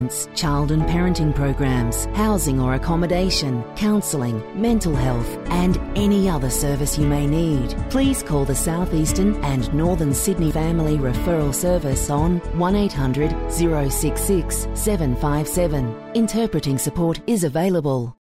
child and parenting programs, housing or accommodation, counselling, mental health and any other service you may need. Please call the South Eastern and Northern Sydney Family Referral Service on 1800 066 757. Interpreting support is available.